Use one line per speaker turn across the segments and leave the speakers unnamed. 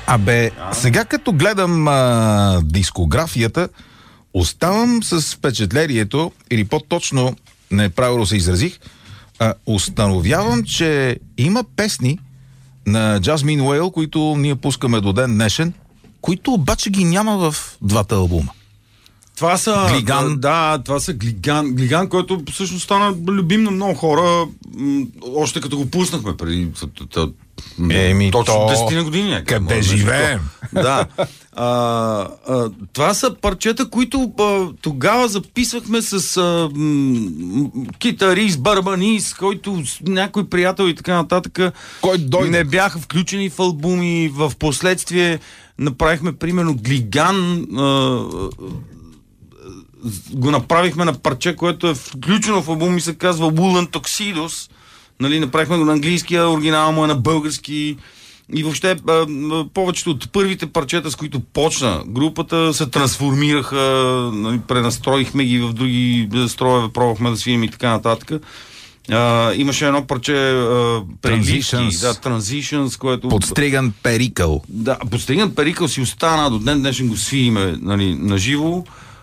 Сега като гледам дискографията, оставам с впечатлението, или по-точно, неправилно се изразих, установявам, че има песни на Jasmine Whale, които ние пускаме до ден днешен, които обаче ги няма в двата албума.
Това са
Глиган.
Да, това са Глиган. Глиган, който всъщност стана любим на много хора, още като го пуснахме преди точно 10 години.
Къде живеем?
Да. Това са парчета, които тогава записвахме с китарист, барабанист, който някой приятел и така нататък. Не бяха включени в албуми. В последствие направихме примерно Глиган. Го направихме на парче, което е включено в албум и се казва Woolen Tuxedos. Нали, направихме го на английски, оригинал му е на български. И въобще повечето от първите парчета, с които почна групата, се трансформираха, нали, пренастроихме ги в други строеве, пробвахме да свирим и така нататък. Имаше едно парче Transitions, което...
Подстриган перикъл.
Да, подстриган перикъл си остана, до ден днешен го свириме, нали, на живо.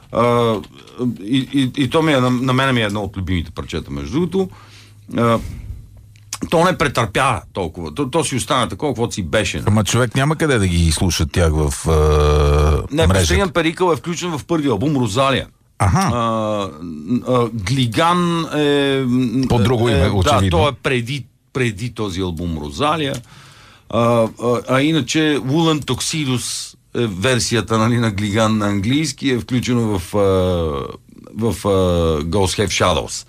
И то на мен ми е едно от любимите парчета, между другото. То не претърпя толкова. То си остана такова, каквото си беше.
Ама човек няма къде да ги слуша тях в
Не,
мрежата.
Подстриган перикъл е включен в първи албум Розалия. Глиган е...
По друго име, очевидно.
Да, то е преди този албум Розалия. Иначе Woolen Tuxedos е версията, нали, на Глиган на английски, е включено в Ghost Have Shadows.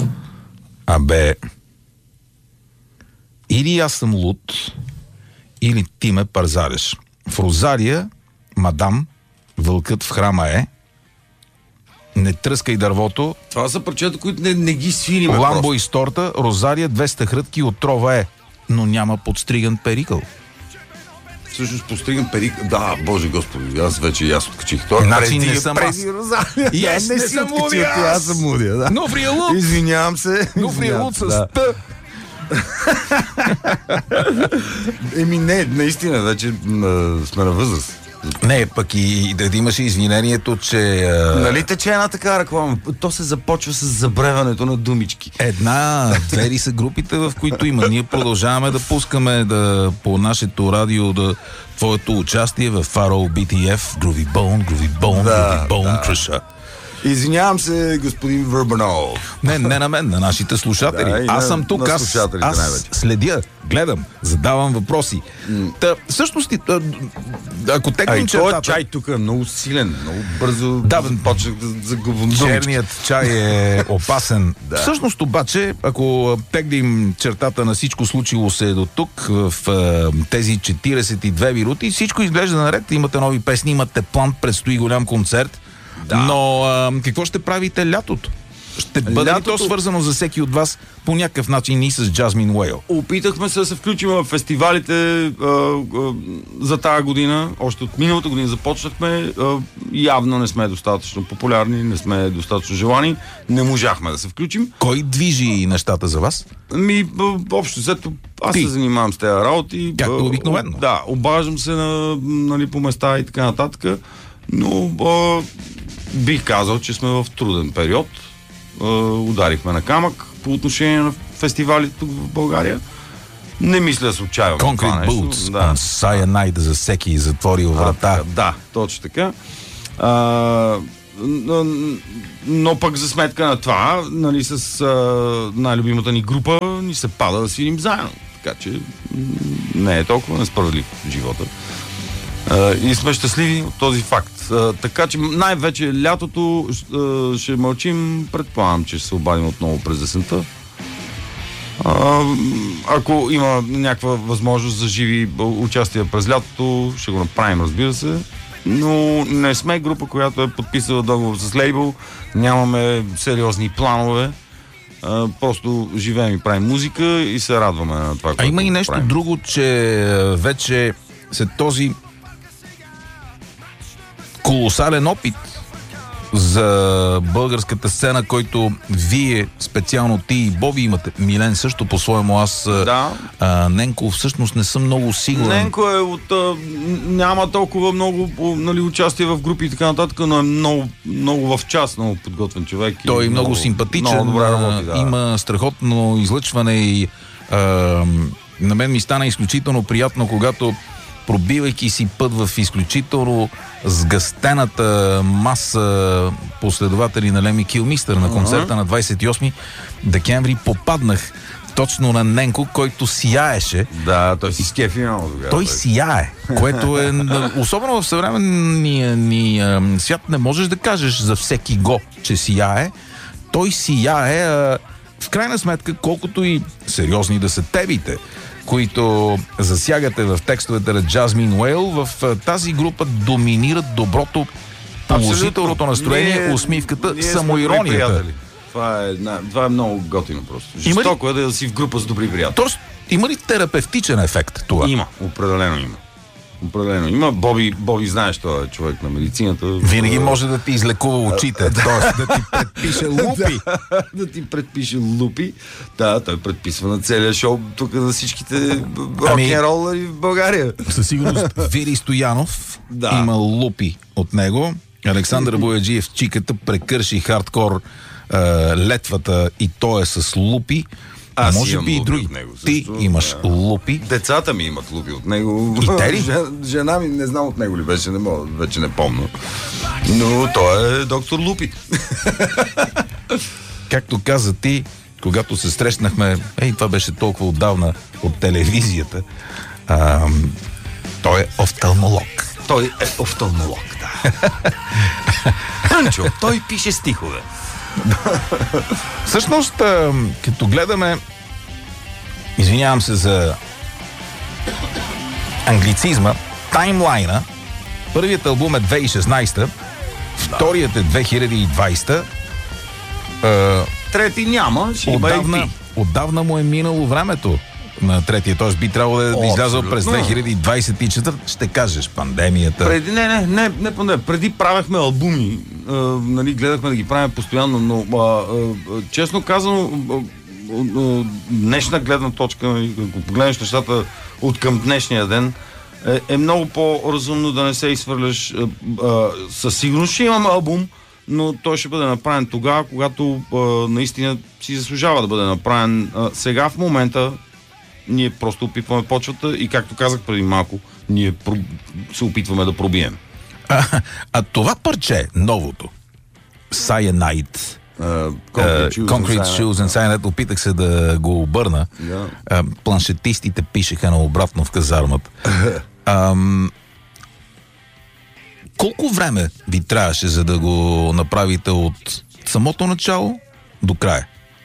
Или аз съм луд, или ти ме парзареш. В Розалия, мадам, вълкът в храма е, не тръскай дървото.
Това са парчета, които не ги свириме.
Ламбо
просто.
и сторта, Розалия, 200 хрътки, отрова е, но няма подстриган перикъл.
Всъщност подстриган перикъл. Да, Боже Господи, аз вече откачих. Това
Значи не съм аз.
Розалия.
Не съм лудия,
аз съм лудия, да.
Но вриелуд!
Извинявам се.
Но вриелуд с Т.
Не, наистина, вече сме на възраст.
Не, пък и да имаше извинението, че...
Нали тече една така реклама? То се започва с забреването на думички.
Две ли са групите, в които има. Ние продължаваме да пускаме по нашето радио твоето участие в Faro BTF, Groovy Bone, Crusher.
Извинявам се, господин Върбанов.
Не на мен, на нашите слушатели. Аз съм тук, аз следя, гледам, задавам въпроси. Всъщност, ако теглим чертата...
Този чай тук е много силен, много бързо почнах да загубвам.
Черният чай е опасен. Всъщност обаче, ако теглим чертата на всичко случило се до тук, в тези 42 минути, всичко изглежда наред. Имате нови песни, имате план, предстои голям концерт. Но какво ще правите лятото? Ще бъде ли то свързано за всеки от вас по някакъв начин и с Jasmine Whale?
Опитахме се да се включим в фестивалите за тази година. Още от миналата година започнахме. Явно не сме достатъчно популярни, не сме достатъчно желани. Не можахме да се включим.
Кой движи нещата за вас?
Общо взето, аз се занимавам с тези работи.
Както обикновено.
Да, обаждам се по места и така нататък. Но бих казал, че сме в труден период. Ударихме на камък по отношение на фестивалите тук в България. Не мисля да се отчаявам.
Concrete Boots, Cyanide за всеки затворил врата.
Да, точно така. Но пък за сметка на това, нали, с най-любимата ни група ни се пада да свирим заедно. Така че не е толкова несправедлив в живота. И сме щастливи от този факт. Така че най-вече лятото ще мълчим. Предполагам, че ще се обадим отново през есента. Ако има някаква възможност за живи участия през лятото, ще го направим, разбира се. Но не сме група, която е подписала договор с лейбъл. Нямаме сериозни планове. Просто живеем и правим музика и се радваме на това, което
има и нещо
правим.
друго, че вече след този колосален опит за българската сцена, който вие, специално ти и Боби имате. Милен също по-своему, аз Ненко всъщност не съм много сигурен.
Ненко е няма толкова много участие в групи и така нататък, но е много в час, много подготвен човек.
Той е много симпатичен, много добре работи, има страхотно излъчване и на мен ми стана изключително приятно, когато пробивайки си път в изключително сгъстената маса последователи на Леми Килмистър на концерта на 28 декември, попаднах точно на Ненко, който сияеше.
Да, той си скефи много тогава.
Той сияе, което е... Особено в съвременния ни свят не можеш да кажеш за всеки го, че сияе. Той сияе. В крайна сметка, колкото и сериозни да са тебите, които засягате в текстовете на Jasmine Whale, в тази група доминират доброто, положителното настроение, усмивката, самоиронията.
Това е много готино просто. Жестоко е да си в група с добри приятели.
Тоест, има ли терапевтичен ефект това?
Има, определено има. Определено има. Боби знаеш, той е човек на медицината.
Винаги може да ти излекува очите, т.е. да ти предпише лупи.
Да ти предпише лупи. Да, той предписва на целия шоу тук на всичките рок-н-ролъри в България.
Със сигурност Вили Стоянов има лупи от него. Александър Бояджиев чиката прекърши хардкор летвата и той е с лупи. Може би и други. Ти имаш лупи.
Децата ми имат лупи от него.
И те ли?
Жена ми не знам от него ли беше, вече не помня. Но той е доктор Лупи.
Както каза ти, когато се срещнахме, това беше толкова отдавна от телевизията, той е офталмолог.
Той е офталмолог, да. Анчо, той пише стихове.
Всъщност, като гледаме, извинявам се за англицизма, таймлайна, първият албум е 2016, вторият е 2020,
трети няма,
отдавна му е минало времето на третия, т.е. би трябвало да излязъл през 2024, ще кажеш, пандемията.
Преди правехме албуми, гледахме да ги правим постоянно, но честно казано, днешна гледна точка, ако погледнеш нещата от към днешния ден, е много по-разумно да не се изхвърляш. Със сигурност ще имаме албум, но той ще бъде направен тогава, когато наистина си заслужава да бъде направен. Сега в момента ние просто опитваме почвата и, както казах преди малко, ние се опитваме да пробием.
Това парче, новото, Cyanide, Concrete Shoes and Cyanide, опитах се да го обърна. Планшетистите пишеха наобратно в казармата. Колко време ви трябваше, за да го направите от самото начало до края?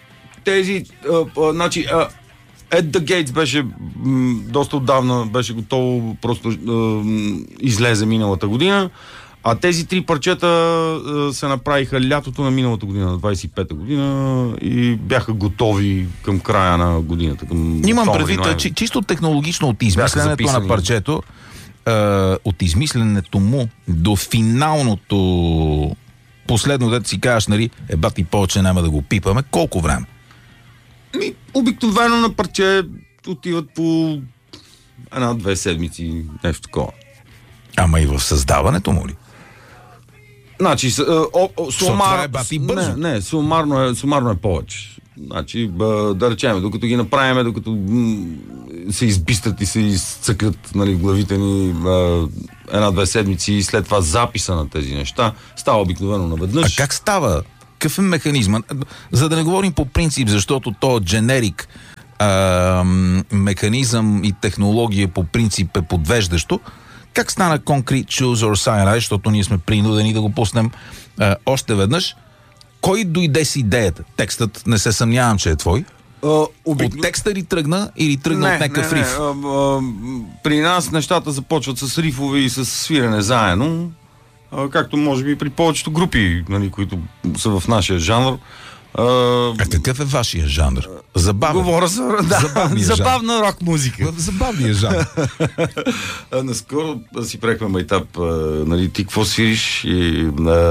At the Gates беше доста отдавна, беше готово, просто излезе миналата година, а тези три парчета се направиха лятото на миналата година, на 25-та година, и бяха готови към края на годината.
Имам предвид, чисто технологично от измисленето на парчето, от измисленето му до финалното последно, дето си кажеш, бати повече няма да го пипаме, колко време?
Обикновено на парче отиват по 1-2 седмици, нещо такова.
Ама и в създаването му ли?
Значи,
сумарно е бати бързо.
Не, сумарно е повече. Значи, да речем, докато ги направим, докато се избистрат и се изцъкат в главите ни 1-2 седмици и след това записа на тези неща, става обикновено наведнъж.
А как става? Какъв е механизма? За да не говорим по принцип, защото то дженерик механизъм и технология по принцип е подвеждащо. Как стана Concrete Shoes or Cyanide, защото ние сме принудени да го пуснем още веднъж? Кой дойде с идеята? Текстът, не се съмнявам, че е твой. От текста ли тръгна или тръгна от някакъв риф?
При нас нещата започват с рифове и с свирене заедно. Както може би при повечето групи, които са в нашия жанр.
Какъв е вашия жанр? Забавен.
Говоря за забавна рок музика.
Забавния жанр.
Наскоро си правихме майтап, нали, ти какво свириш и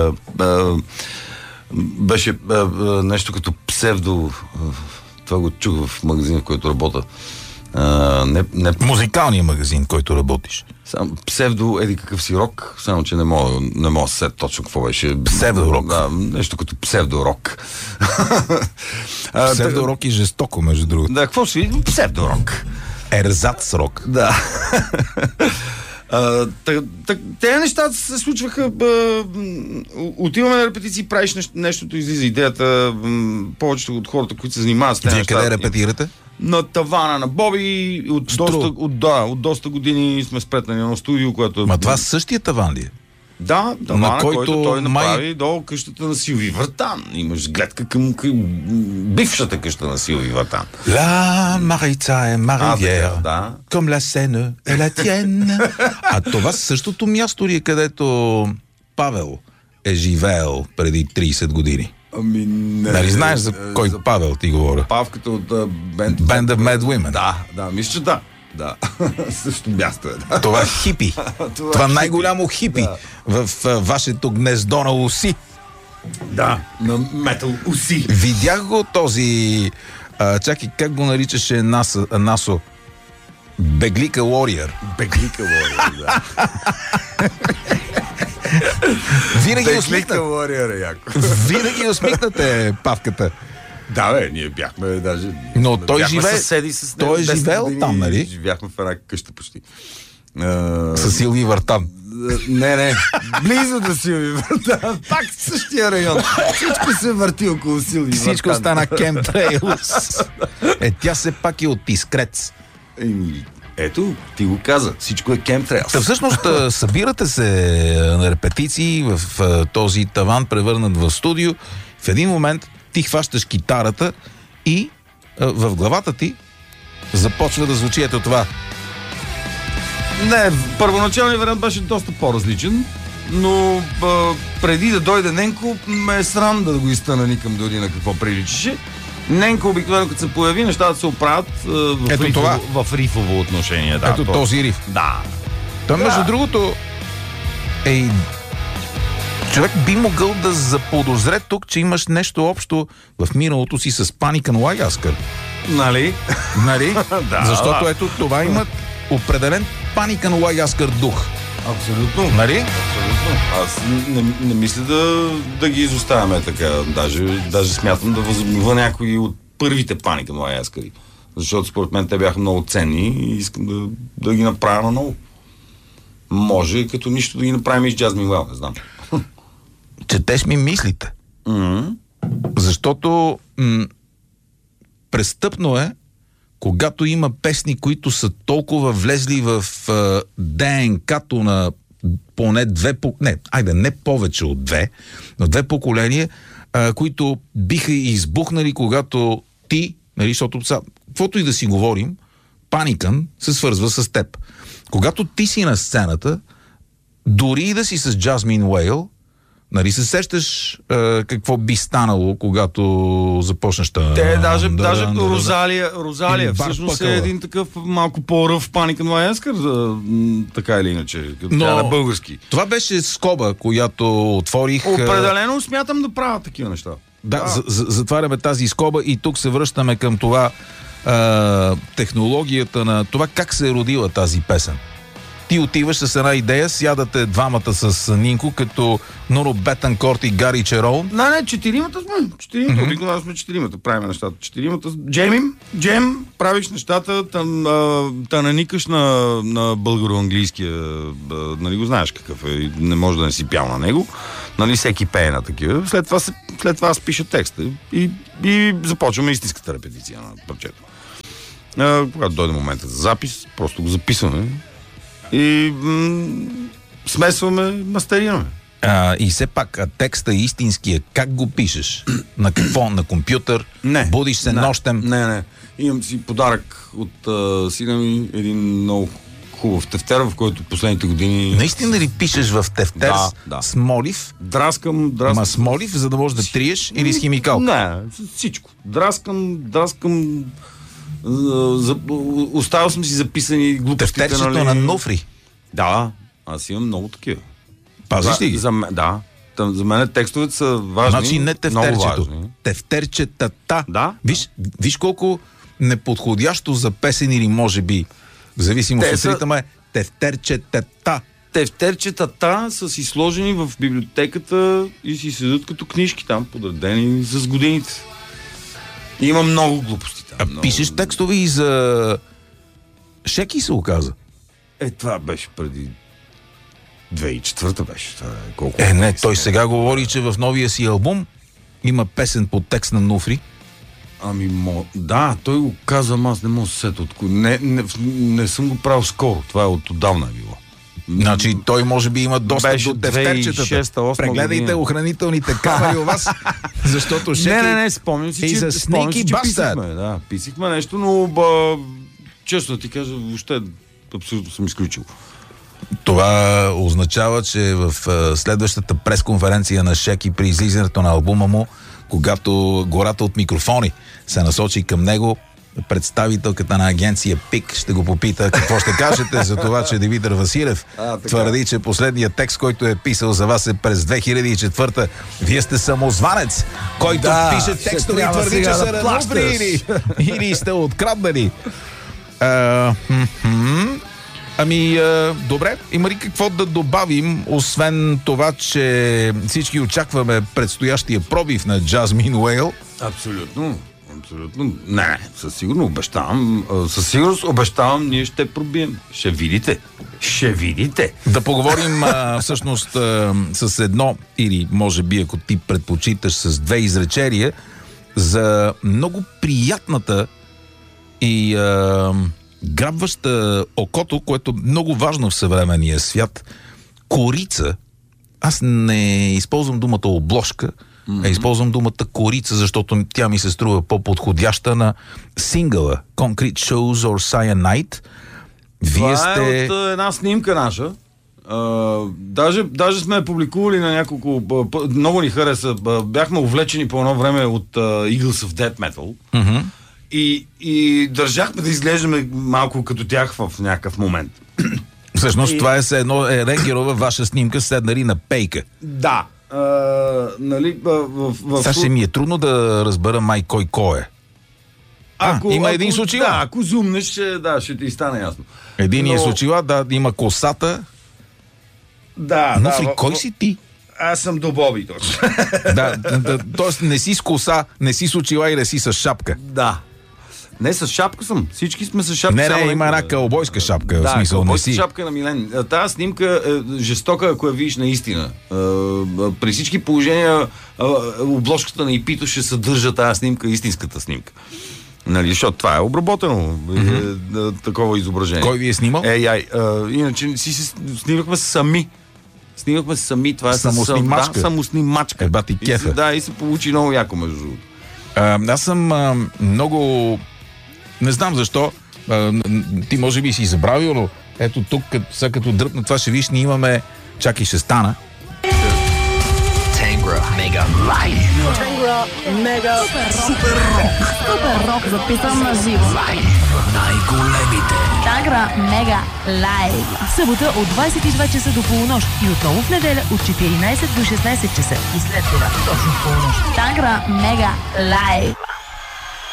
беше нещо като псевдо, това го чух в магазина, в който работя.
Музикалния магазин, който работиш.
Псевдо, еди какъв си рок, само че не мога да се точно какво беше.
Псевдорок.
Да, нещо като псевдорок.
Псевдорок и жестоко, между другото.
Да, какво си? Псевдорок.
Ерзац рок.
Да. Те нещата се случваха. Отиваме на репетиции, правиш нещото, излиза идеята. Повечето от хората, които се занимават с тези неща.
Вие къде репетирате?
На тавана на Боби. От доста години сме спретнани на студио, което...
Ма това същия таван ли е?
Да, тавана, който той направи
май...
до къщата на Силви Въртан. Имаш гледка към бившата къща на Силви Въртан.
La Maritza е Маривиера,
да.
Comme la Seine е la tienne. А това същото място ли е, където Павел е живеел преди 30 години?
Ами не.
Нали знаеш за кой Павел ти говоря?
Павката от
Band of Mad Women.
Да, мисля, че да. Да, също място е. Да.
Това е хипи. Това най-голямо хипи в вашето гнездо на уси.
Да, на метал уси.
Видях го този... чакай, как го наричаше Насо? Беглика Warrior.
Беглика Warrior, да.
Винаги усмихнат. Винаги усмихнате Павката.
Да, бе, ние бяхме даже...
Но той живее... Той е живеел там, нали?
Живяхме в една къща почти.
С Силви Въртан.
Не. Близо до Силви Въртан. Пак в същия район. Всичко се върти около Силви Въртан.
Всичко стана Кемтрейлс. Тя се пак е от Искрец.
Ето, ти го каза. Всичко е Кемтрейлс.
Та всъщност събирате се на репетиции в този таван, превърнат в студио. В един момент ти хващаш китарата и в главата ти започва да звучи ето това.
Не, първоначалният вариант беше доста по-различен, но преди да дойде Ненко, ме е срам да го изтънаникам дори на какво приличаше. Ненко обикновено, като се появи, нещата се оправят в рифово отношение. Да,
ето този риф.
Да.
Той, между другото, човек би могъл да заподозре тук, че имаш нещо общо в миналото си с Panic and White Asker.
Нали?
Да. Защото ето това имат определен Panic and White Asker дух.
Абсолютно.
Нали?
Абсолютно. Аз не мисля да ги изоставяме така. Даже смятам да възобновя някои от първите Panic and White Asker. Защото според мен те бяха много ценни и искам да ги направя наново. Може като нищо да ги направим и с Jasmine Well, не знам.
Четеш ми мислите. Защото престъпно е, когато има песни, които са толкова влезли в ДНК-то на поне не повече от две, но две поколения, които биха избухнали, когато ти, нали, защото каквото и да си говорим, Паникън се свързва с теб. Когато ти си на сцената, дори и да си с Jasmine Whale, нали се сещаш какво би станало, когато започнеш
даже Розалия всъщност е един такъв малко по-ръв Panic and White Asker, така или иначе, като тя на български.
Това беше скоба, която отворих.
Определено смятам да правя такива неща.
Да, затваряме тази скоба и тук се връщаме към това технологията на това как се е родила тази песен. Ти отиваш с една идея, сядате двамата с Нинко, като Норо Бетанкорт и Гари Черол.
Не, четиримата сме. Обикновено сме четиримата. Правим нещата. Четиримата. Джем, правиш нещата, та наникаш на българо-английския, нали го знаеш какъв е, не може да не си пял на него. Нали, всеки пее на такива. След това аз пиша текста и започваме истинската репетиция на парчето. Когато дойде момента за запис, просто го записваме. И смесваме, мастерираме.
И все пак, текста истинския, как го пишеш? На какво? На компютър?
Не.
Будиш се нощем?
Не. Имам си подарък от сина ми, един много хубав тефтер, в който последните години...
Наистина ли пишеш в тефтер с молив?
Драскам.
Ма с молив, за да можеш да триеш или с химикал?
Не, всичко. Драскам. Оставил съм си записани глупостите.
Тефтерчето на Нуфри.
Да, аз имам много такива.
Пазиш ли ги?
Да. За мен текстовете са важни.
Значи не тефтерчето. Тефтерчетата.
Да.
Виж колко неподходящо за песен или може би, в зависимост от ритъма, е тефтерчетата.
Тефтерчетата са си сложени в библиотеката и си седат като книжки там, подредени с годините. Има много глупости там.
Пишеш текстове и за Шеки се оказа.
Това беше преди 2004 беше. Колко
не, той сега говори, че в новия си албум има песен под текст на Нуфри.
Да, той го казва, аз не мога да се сета. Не съм го правил скоро. Това е от отдавна било.
Значи той може би има доста до тефтерчетата. Прегледайте охранителните камери у вас, защото Шеки...
Не, спомням си, че писахме. Да, писахме нещо, но честно да ти кажа, въобще абсолютно съм изключил.
Това означава, че в следващата пресконференция на Шеки при излизането на албума му, когато гората от микрофони се насочи към него, представителката на агенция ПИК ще го попита какво ще кажете за това, че Димитър Василев твърди, че последният текст, който е писал за вас е през 2004. Вие сте самозванец, който пише текстове и твърди, че са рануври или сте откраднали. Добре, има ли какво да добавим, освен това, че всички очакваме предстоящия пробив на Jasmine Whale?
Абсолютно. Не, със сигурност обещавам, ние ще пробием. Ще видите.
Да поговорим всъщност с едно, или може би, ако ти предпочиташ, с две изречения за много приятната и грабваща окото, което е много важно в съвременния свят, корица. Аз не използвам думата обложка, а използвам думата корица, защото тя ми се струва по-подходяща на сингъла Concrete Shows or Cyanide.
Това е от една снимка наша. Даже сме публикували на няколко... Много ни хареса. Бяхме увлечени по едно време от Eagles of Death Metal. И държахме да изглеждаме малко като тях в някакъв момент.
Всъщност това е едно Ренгерова ваша снимка, седнали на пейка.
Да. Нали,
Сега ще ми е трудно да разбера май кой е. Има един с очила.
Да, ако зумнеш, ще ти стане ясно.
Един с очила, има косата. Кой си ти?
Аз съм до Боби, точно.
Тоест не си с коса, не си с очила и не си с шапка.
Да. Не, с шапка съм. Всички сме с шапка.
Не, има една кълбойска шапка.
Да,
в смисъл,
кълбойска шапка на Милен. Тази снимка е жестока, ако я видиш наистина. При всички положения обложката на Ипито ще съдържа тази снимка, истинската снимка. Нали, защото това е обработено. Такова изображение.
Кой ви е снимал?
Иначе снимахме сами. Това е
самоснимачка.
Самоснимачка.
Бати кефа.
Да, и се получи много яко между другото.
Аз съм много... Не знам защо. Ти може би си забравил, но ето тук, като дръпна това ще виж, ние имаме... Чакай, ще стана.
Tangra Mega Live.
Tangra Mega Супер рок, записан на живо.
Най-големите.
Tangra Mega Live.
В събота от 22 часа до полунощ и отново в неделя от 14 до 16 часа. И след това точно в полунощ.
Tangra Mega Live.